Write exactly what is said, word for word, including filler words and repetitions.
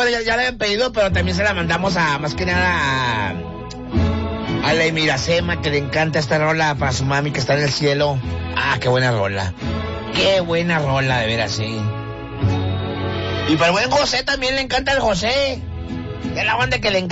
bueno, ya, ya la habían pedido, pero también se la mandamos a, más que nada, a, a la Emiracema, que le encanta esta rola para su mami que está en el cielo. Ah, qué buena rola. Qué buena rola, de veras, sí. Y para el buen José también le encanta el José. Es la banda que le encanta.